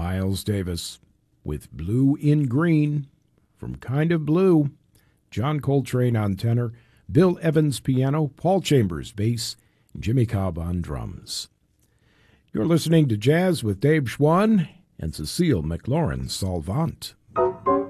Miles Davis with Blue in Green from Kind of Blue. John Coltrane on tenor, Bill Evans piano, Paul Chambers bass, and Jimmy Cobb on drums. You're listening to Jazz with Dave Schwann and Cecile McLaurin Salvant.